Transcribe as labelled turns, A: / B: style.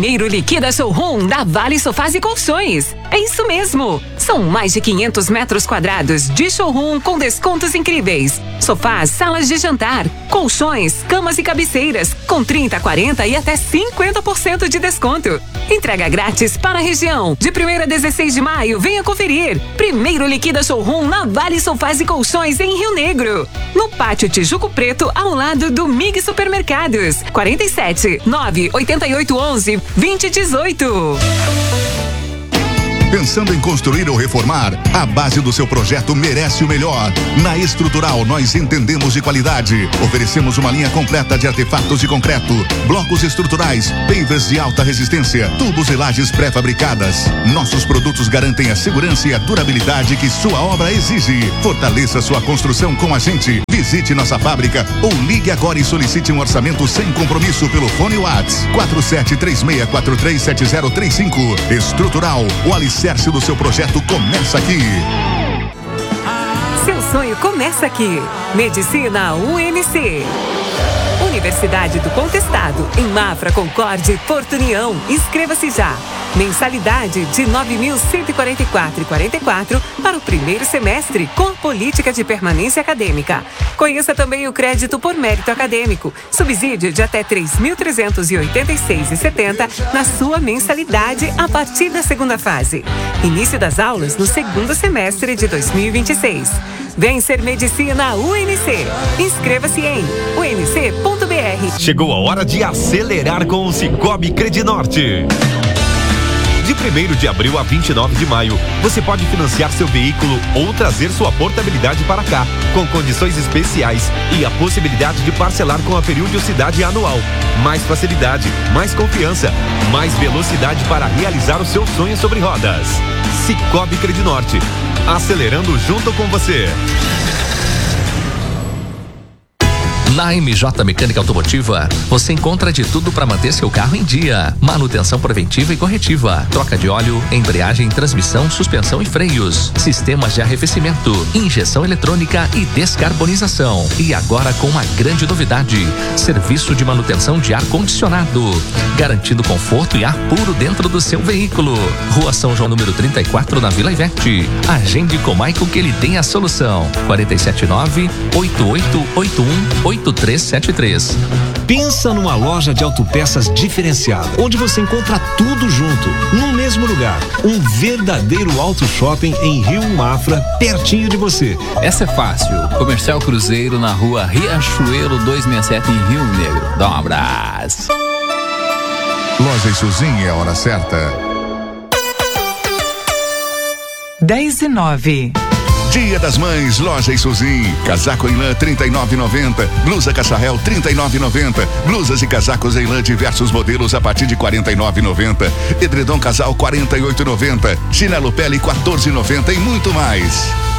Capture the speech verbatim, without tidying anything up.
A: primeiro Liquida Showroom da Vale Sofás e Colchões. É isso mesmo! São mais de quinhentos metros quadrados de showroom com descontos incríveis. Sofás, salas de jantar, colchões, camas e cabeceiras com trinta, quarenta e até cinquenta por cento de desconto. Entrega grátis para a região. De primeiro a dezesseis de maio, venha conferir. Primeiro Liquida Showroom na Vale Sofás e Colchões em Rio Negro. No Pátio Tijuco Preto, ao lado do Mig Supermercados. quarenta e sete, nove oito oito, onze, vinte, dezoito.
B: Pensando em construir ou reformar? A base do seu projeto merece o melhor. Na Estrutural, nós entendemos de qualidade. Oferecemos uma linha completa de artefatos de concreto, blocos estruturais, pavers de alta resistência, tubos e lajes pré-fabricadas. Nossos produtos garantem a segurança e a durabilidade que sua obra exige. Fortaleça sua construção com a gente. Visite nossa fábrica ou ligue agora e solicite um orçamento sem compromisso pelo fone WhatsApp quatro sete três seis quatro três sete zero três cinco. Estrutural, o alicerce do seu projeto começa aqui.
A: Seu sonho começa aqui. Medicina U N C. Universidade do Contestado, em Mafra, Concorde e Porto União. Inscreva-se já. Mensalidade de nove mil cento e quarenta e quatro reais e quarenta e quatro centavos para o primeiro semestre, com a política de permanência acadêmica. Conheça também o crédito por mérito acadêmico, subsídio de até três mil trezentos e oitenta e seis reais e setenta centavos na sua mensalidade a partir da segunda fase. Início das aulas no segundo semestre de dois mil e vinte e seis. Vem ser Medicina U N C. Inscreva-se em u n c ponto b r.
C: Chegou a hora de acelerar com o Cicobi Credinorte. De primeiro de abril a vinte e nove de maio, você pode financiar seu veículo ou trazer sua portabilidade para cá, com condições especiais e a possibilidade de parcelar com a periodicidade anual. Mais facilidade, mais confiança, mais velocidade para realizar o seu sonho sobre rodas. Cicobi Credinorte, acelerando junto com você.
D: Na M J Mecânica Automotiva, você encontra de tudo para manter seu carro em dia. Manutenção preventiva e corretiva, troca de óleo, embreagem, transmissão, suspensão e freios, sistemas de arrefecimento, injeção eletrônica e descarbonização. E agora com uma grande novidade, serviço de manutenção de ar-condicionado, garantindo conforto e ar puro dentro do seu veículo. Rua São João, número trinta e quatro, na Vila Ivete. Agende com o Maicon que ele tem a solução. quatro sete nove, oito oito oito um, oito três sete três.
E: Pensa numa loja de autopeças diferenciada, onde você encontra tudo junto, no mesmo lugar. Um verdadeiro auto shopping em Rio Mafra, pertinho de você.
F: Essa é fácil. Comercial Cruzeiro, na rua Riachuelo duzentos e sessenta e sete, em Rio Negro. Dá um abraço.
B: Loja Isuzinha é a hora certa.
A: dez e nove.
B: Dia das Mães, Loja Isuzinha. Casaco em lã trinta e nove e noventa, blusa cacharel trinta e nove e noventa, blusas e casacos em lã diversos modelos a partir de quarenta e nove e noventa, edredom casal quarenta e oito e noventa, chinelo pele quatorze e noventa e muito mais.